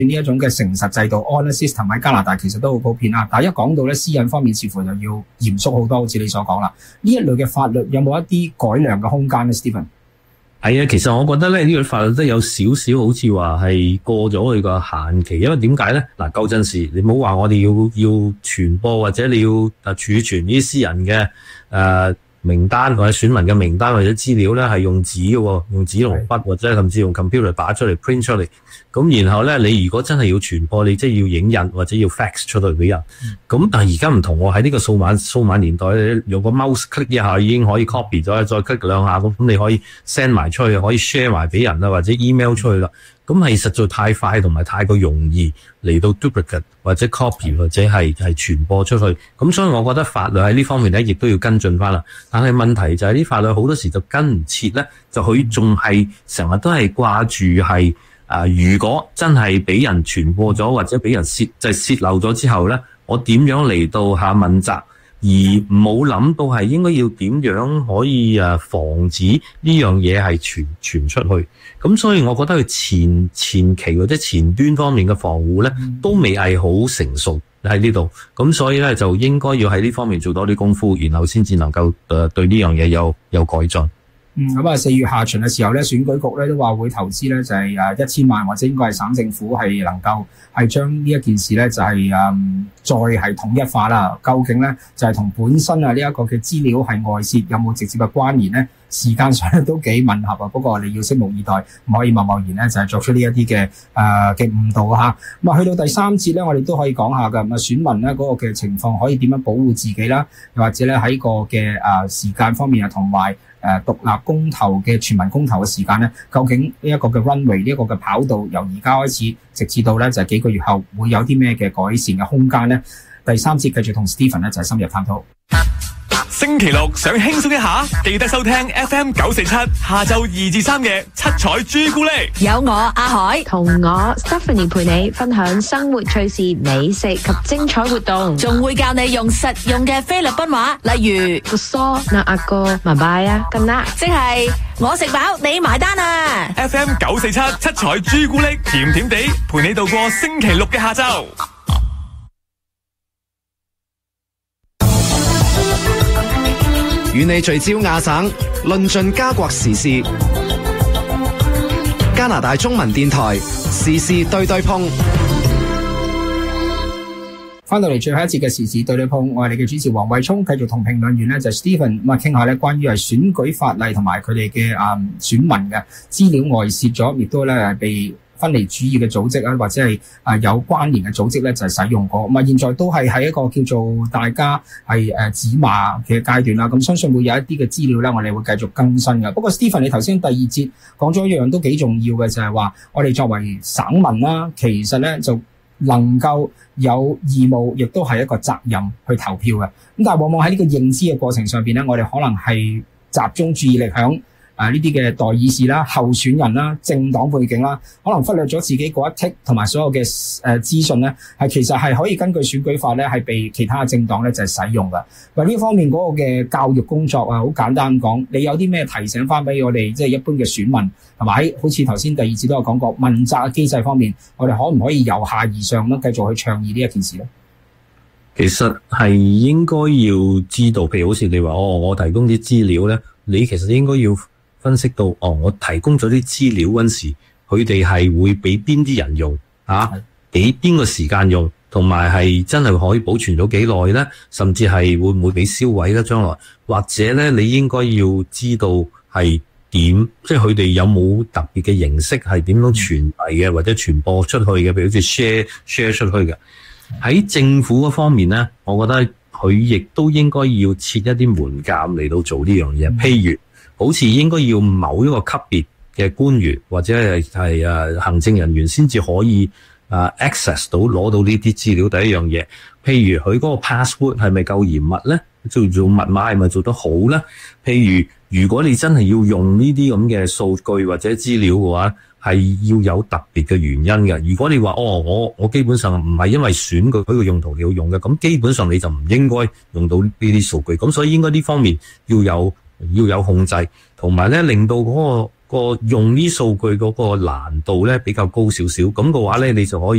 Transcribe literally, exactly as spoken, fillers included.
呢一種嘅誠實制度 honor system 喺加拿大其實都好普遍啦，但係一講到咧私隱方面，似乎就要嚴肅好多，好似你所講啦。呢一類嘅法律有冇一啲改良嘅空間咧 Stephen？ 係啊，其實我覺得咧呢個法律都有少少好似話係過咗佢個限期，因為點解咧？嗱，舊陣時你唔好話我哋要要傳播或者你要誒儲存呢啲私人嘅誒。呃名單或者選民嘅名單或者資料咧係用紙嘅，用紙同筆或者甚至用 computer 打出嚟 print 出嚟。咁然後咧，你如果真係要傳播，你即係要影印或者要 fax 出去俾人。咁、嗯、但係而家唔同喎，喺呢個數碼數碼年代咧，用個 mouse click 一下已經可以 copy 咗，再 click 兩下咁，咁你可以 send 埋出去，可以 share 埋俾人啦，或者 email 出去啦。咁係實在太快同埋太過容易嚟到 duplicate 或者 copy 或者係係傳播出去。咁所以我覺得法律喺呢方面咧，亦都要跟進翻啦。但係問題就係啲法律好多時就跟唔切咧，就佢仲係成日都係掛住係啊，如果真係俾人傳播咗或者俾人泄就係泄漏咗之後咧，我點樣嚟到下問責？而冇諗到係應該要點樣可以誒防止呢樣嘢係傳傳出去，咁所以我覺得佢前前期或者前端方面嘅防護咧，都未係好成熟喺呢度，咁所以咧就應該要喺呢方面做多啲功夫，然後先至能夠誒對呢樣嘢有有改進。 嗯，咁啊，四月下旬嘅時候咧，選舉局咧都話會投資咧，就係誒一千萬，或者應該係省政府係能夠係將呢一件事咧，就係誒再係統一化啦。究竟咧就係同本身啊呢一個嘅資料係外泄有冇直接嘅關聯咧？時間上都幾吻合啊，不過我哋要拭目以待，唔可以貿貿然咧就係作出呢一啲嘅誒嘅誤導嚇。咁啊，去到第三節咧，我哋都可以講下㗎。咁啊，選民咧嗰個嘅情況可以點樣保護自己啦？又或者咧喺個嘅誒時間方面啊，同埋誒獨立公投嘅全民公投嘅時間咧，究竟呢一個嘅 runway 呢一個嘅跑道由而家開始，直至到咧就係幾個月後會有啲咩嘅改善嘅空間咧？第三節繼續同 Stephen 咧就係深入探討。 星期六想輕鬆一下，記得收聽 F M 九四七下晝二至三嘅七彩朱古力。 有我阿海同我 Stephanie 陪你分享生活趣事、美食及精彩活動，仲會教你用實用嘅菲律賓話，例如個梳那阿哥麻拜啊咁啦，即係我食飽你埋單啊。 F M 九四七七彩朱古力，甜甜地陪你度過星期六嘅下晝。 與你聚焦亞省，論盡加國時事。加拿大中文電台時事對對碰。 翻到嚟最後一節嘅時事對對碰，我係你嘅主持黃慧聰，繼續同評論員咧就係 Stephen 咁啊傾下咧關於係選舉法例同埋佢哋嘅啊選民嘅資料外泄咗，亦都咧被分離主義嘅組織啊，或者係啊有關聯嘅組織咧，就係使用過。咁啊，現在都係喺一個叫做大家係誒指罵嘅階段啦。咁相信會有一啲嘅資料咧，我哋會繼續更新嘅。不過 Stephen，你頭先第二節講咗一樣都幾重要嘅，就係話我哋作為省民啦，其實咧就能夠有義務，亦都係一個責任去投票嘅。咁但係往往喺呢個認知嘅過程上邊咧，我哋可能係集中注意力響啊！呢啲嘅代議士啦、候選人啦、政黨背景啦，可能忽略咗自己嗰一剔同埋所有嘅誒資訊咧，係其實係可以根據選舉法咧，係被其他嘅政黨咧就係使用㗎。嗱，呢方面嗰個嘅教育工作啊，好簡單講，你有啲咩提醒翻俾我哋即係一般嘅選民，同埋喺好似頭先第二節都有講過問責嘅機制方面，我哋可唔可以由下而上咧繼續去倡議呢一件事咧？ 其實係應該要知道，譬如好似你話哦，我提供啲資料咧，你其實應該要分析到哦，我提供咗啲資料嗰陣時，佢哋係會俾邊啲人用啊？俾邊個時間用，同埋係真係可以保存咗幾耐咧？甚至係會唔會俾銷毀咧？將來或者咧，你應該要知道係點，即係佢哋有冇特別嘅形式係點樣傳遞嘅，或者傳播出去嘅，譬如好似 share share 出去嘅。喺政府嗰方面咧，我覺得佢亦都應該要設一啲門檻嚟到做呢樣嘢，譬如。好似應該要某一個級別嘅官員或者係係誒行政人員先至可以誒 access 到攞到呢啲資料。第一樣嘢，譬如佢嗰個 password 係咪夠嚴密咧？做做密碼係咪做得好咧？譬如如果你真係要用呢啲咁嘅數據或者資料嘅話，係要有特別嘅原因嘅。如果你話哦，我我基本上唔係因為選舉佢個用途你要用嘅，咁基本上你就唔應該用到呢啲數據。咁所以應該呢方面要有。要有控制，同埋咧令到嗰個個用呢數據嗰個難度咧比較高少少，咁嘅話咧你就可以。